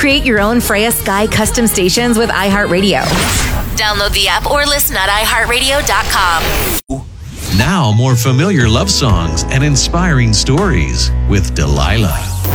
Create your own Freya Sky custom stations with iHeartRadio. Download the app or listen at iHeartRadio.com. Now, more familiar love songs and inspiring stories with Delilah.